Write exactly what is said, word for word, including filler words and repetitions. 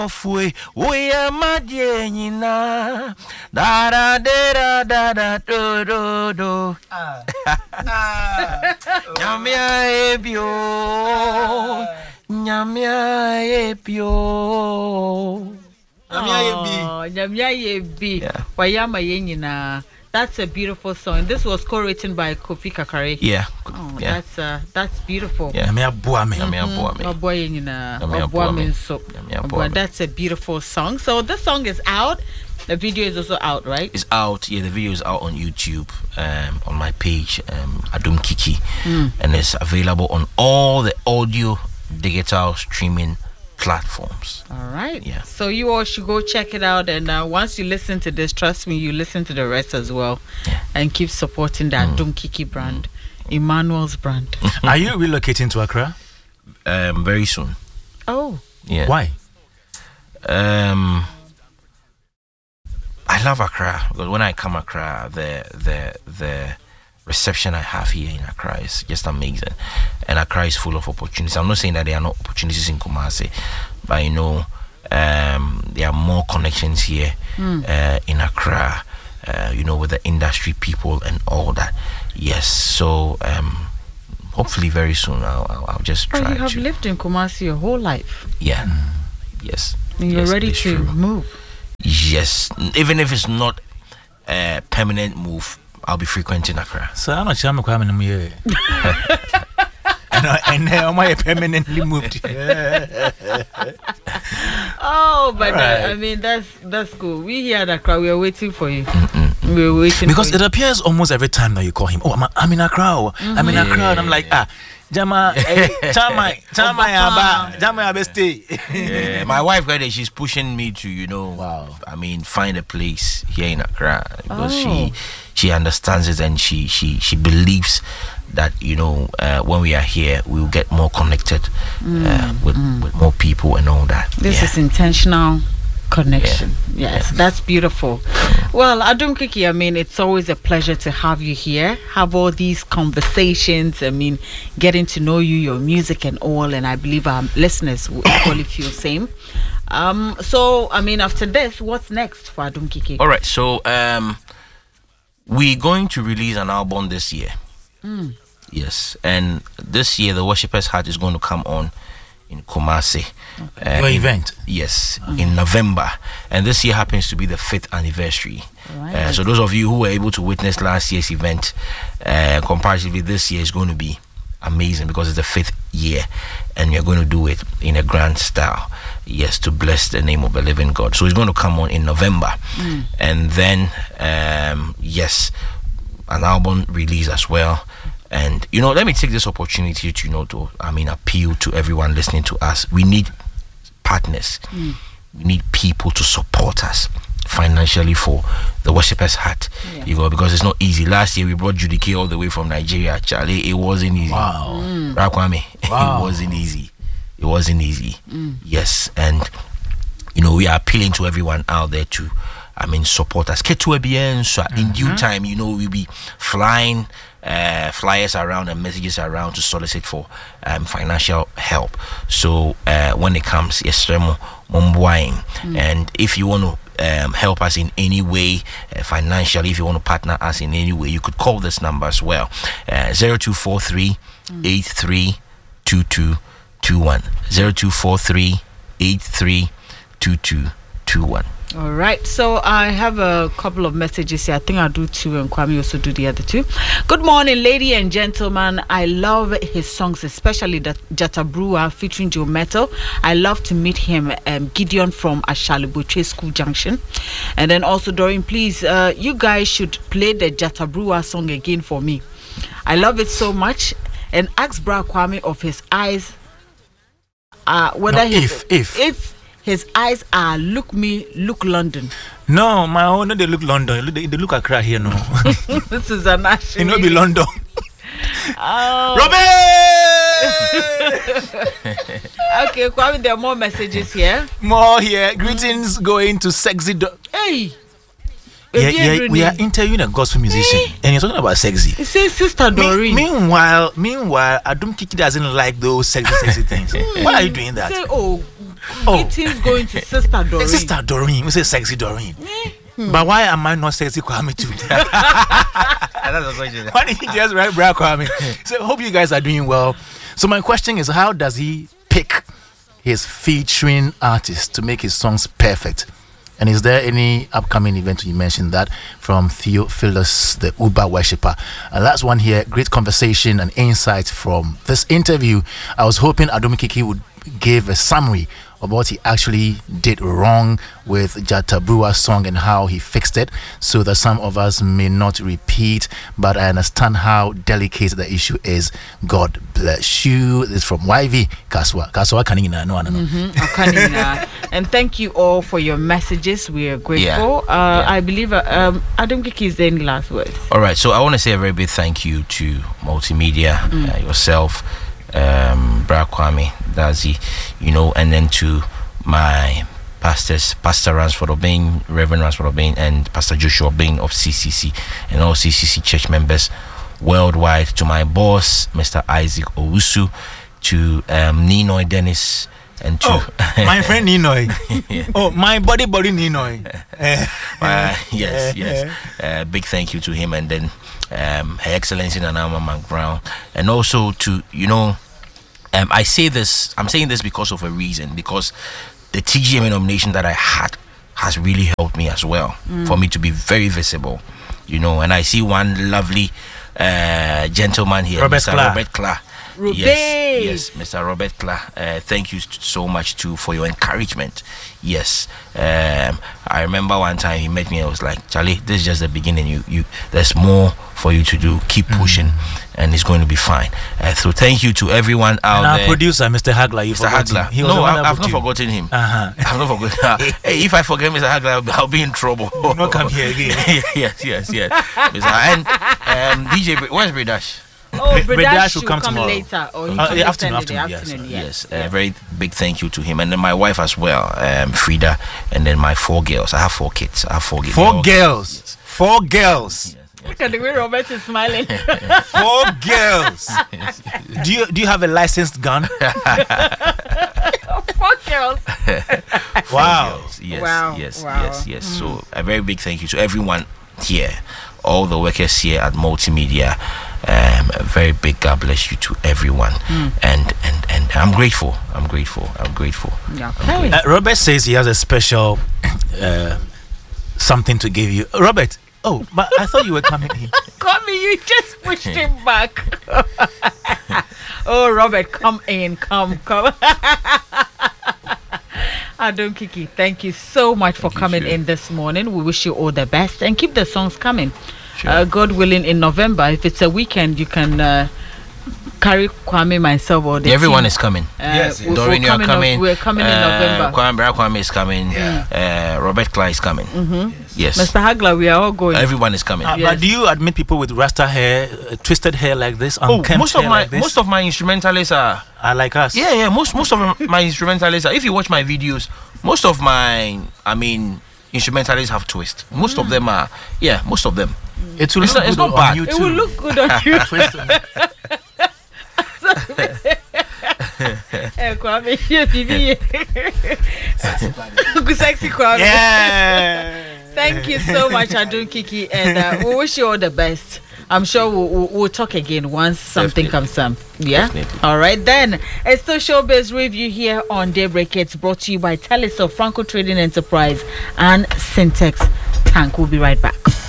Fui, we are Madienina, da da da da da do do do. Nyamia ebio, nyamia ebio, nyamia ebi. Wayama yenina. That's a beautiful song. This was co-written by Kofi Kakare. Yeah. Oh, yeah. that's uh, that's beautiful. Yeah. Me abuame. Me abuame. Abuame. So, that's a beautiful song. So this song is out. The video is also out, right? It's out. Yeah, the video is out on YouTube, um, on my page, um, Adum Kiki, mm. and it's available on all the audio digital streaming platforms. All right. Yeah. So you all should go check it out, and uh, once you listen to this, trust me, you listen to the rest as well, yeah. and keep supporting that mm. Adum Kiki brand, mm. Emmanuel's brand. Are you relocating to Accra? Um, very soon. Oh. Yeah. Why? Um, I love Accra because when I come Accra, the the the reception I have here in Accra is just amazing, and Accra is full of opportunities. I'm not saying that there are no opportunities in Kumasi, but you know, um, there are more connections here mm. uh, in Accra. Uh, you know, with the industry people and all that. Yes, so um, hopefully very soon I'll, I'll, I'll just try. Oh, you have to. lived in Kumasi your whole life. Yeah. Mm. Yes. And you're yes, ready to true. move. Yes, even if it's not a permanent move, I'll be frequenting Accra. So I'm not sure I'm coming here. And now I permanently moved. Oh, but right. uh, I mean that's that's cool. We here at Accra, we are waiting for you. Mm-mm. We're waiting because for it you. appears almost every time that you call him. Oh, I'm, I'm in Accra. Mm-hmm. I'm in Accra, yeah. And I'm like, ah. Jama, Jama, Jama, Jama, Jama, stay. Yeah, my wife, she's pushing me to, you know, wow. I mean, find a place here in Accra because oh. she she understands it and she she she believes that, you know, uh, when we are here, we will get more connected mm, uh, with mm. with more people and all that. This yeah. is intentional connection. Yeah. Yes, yeah. that's beautiful. Well, Adum Kiki, I mean, it's always a pleasure to have you here, have all these conversations. I mean, getting to know you, your music and all, and I believe our listeners will equally feel the same. Um, so, I mean, after this, what's next for Adum Kiki? All right, so um, we're going to release an album this year. Mm. Yes, and this year, The Worshipper's Heart is going to come on in Kumasi. Okay. Uh, Your event? Yes, mm. in November. And this year happens to be the fifth anniversary. Right. Uh, so those of you who were able to witness last year's event, uh, comparatively this year is going to be amazing because it's the fifth year and you're going to do it in a grand style. Yes, to bless the name of the living God. So it's going to come on in November. Mm. And then, um, yes, an album release as well. And, you know, let me take this opportunity to, you know, to, I mean, appeal to everyone listening to us. We need partners. Mm. We need people to support us financially for The Worshipper's Heart. Yeah. You know, because it's not easy. Last year, we brought Judy K all the way from Nigeria. Charlie, it wasn't easy. Wow. Mm. Rakwame, wow. It wasn't easy. It wasn't easy. Mm. Yes. And, you know, we are appealing to everyone out there to, I mean, support us. Mm-hmm. So in due time, you know, we'll be flying uh, flyers around and messages around to solicit for um, financial help. So uh, when it comes, yes, mm. and if you want to um, help us in any way, uh, financially, if you want to partner us in any way, you could call this number as well, uh, zero two four three, eight three two two two one, zero two four three, eight three two two two one. All right, so I have a couple of messages here. I think I'll do two and Kwame also do the other two. Good morning, ladies and gentlemen. I love his songs, especially the Jatabrua featuring Joe Metal. I love to meet him, um, Gideon from Ashalibuche School Junction. And then also, Doreen, please, uh, you guys should play the Jatabrua song again for me. I love it so much. And ask Bra Kwame of his eyes, uh, whether no, he, if, if, if his eyes are look me, look London. No, my own, no, they look London. They, they look Accra here, no. This is an actually. It not be London. Oh. Robin! Okay, Kwame, there are more messages here. More here. Greetings going to Sexy Do- Hey! Yeah, yeah, we are interviewing a gospel musician, and you're talking about sexy. It says Sister Doreen. Me, meanwhile, meanwhile, Adum Kiki doesn't like those sexy, sexy things. Why are you doing that? Say, oh, Oh. meeting's going to Sister Doreen. Sister Doreen, we say sexy Doreen. But why am I not sexy Kwame too? That's the question. Why did he just write Bra Kwame? So hope you guys are doing well. So my question is, how does he pick his featuring artists to make his songs perfect? And is there any upcoming event you mentioned that from Theophilus, the Uber worshipper? And last one here, great conversation and insight from this interview. I was hoping Adom Kiki would give a summary of what he actually did wrong with Jatabrua's song and how he fixed it, so that some of us may not repeat, but I understand how delicate the issue is. God bless you. This is from Y V Kaswa. Kaswa Kanina, no, no, no. Mm-hmm. And thank you all for your messages. We are grateful. Yeah. Uh, Yeah. I believe uh, um, Adom Kiki, is there any last words? All right, so I want to say a very big thank you to Multimedia, uh, yourself, um, Bra Kwame, Dazi, you know, and then to my pastors, Pastor Ransford Obeng, Reverend Ransford Obeng, and Pastor Joshua Obeng of C C C, and all C C C church members worldwide, to my boss, Mister Isaac Owusu, to um, Ninoy Dennis, and to Oh, my friend Ninoy. Yeah. Oh, my body, body Ninoy. Uh, yes, yes. Uh, big thank you to him, and then um, Her Excellency Nanama McBrown, and also to, you know, um, I say this, I'm saying this because of a reason, because the T G M A nomination that I had has really helped me as well, for me to be very visible, you know, and I see one lovely uh, gentleman here, Robert Mister Kla. Robert Kla. Robert. Yes, yes, Mister Robert Kla. Uh, thank you so much too for your encouragement. Yes, um, I remember one time he met me. I was like, Charlie, this is just the beginning. You, you, there's more for you to do. Keep pushing, and it's going to be fine. Uh, so thank you to everyone out And our there. producer, Mister Hagler, you Mister forgot Hagler. him. He was the No, one I, that I've booked not you. forgotten him. Uh-huh. I've not forgotten. Hey, if I forget Mister Hagler, I'll, I'll be in trouble. not come here again. yes, yes, yes. Mister And um, D J, Br- where's Bridash? Oh, Bre- Brother Bredash will will come come tomorrow. later. Or he Uh, can yeah, just afternoon, send it the afternoon, yes. afternoon, Yes, a very big thank you to him, and then my wife as well, um, Frida, and then my four girls. I have four kids. I have four kids. Four All- girls. Four girls. Look at the way Robert is smiling. Four girls. Do you do you have a licensed gun? Four girls. Wow. Girls. Yes, Wow, yes, wow. yes, yes. So a very big thank you to everyone here, all the workers here at Multimedia. Um, a very big God bless you to everyone, and and and I'm grateful. I'm grateful. I'm grateful. Okay. Uh, Robert says he has a special uh, something to give you. Robert. Oh, but I thought you were coming in. Come in, you just pushed him back. Oh, Robert, come in, come, come. Adom Kiki, thank you so much for Thank you, coming sure. in this morning. We wish you all the best and keep the songs coming. Sure. Uh, God willing, in November, if it's a weekend, you can uh, carry Kwame, myself, or the Everyone team. is coming. Uh, Yes, yes. we're- Doreen, we're you are coming coming. We're coming in uh, November. Kwame, Bra Kwame is coming. Uh, Robert Kla is coming. Yes. Mister Hagler, we are all going. Everyone is coming. Uh, Yes. But do you admit people with rasta hair, uh, twisted hair like this, Oh, unkempt most of hair my like this, most of my instrumentalists are are like us? yeah yeah most most of my instrumentalists are, if you watch my videos, most of my I mean instrumentalists have twist. Most of them are yeah most of them. It will It's look not- it's good not on bad. YouTube. It will look good on you. Eh, Kwame, yeah, Bibi. Sexy Kwame. Yeah. Thank you so much, Adom Kiki, and uh, we wish you all the best. I'm sure we'll, we'll, we'll talk again once something Definitely. comes up. Yeah? Definitely. All right, then. It's the Showbiz Review here on Daybreak. It's brought to you by Telesol, Franco Trading Enterprise, and Syntex Tank. We'll be right back.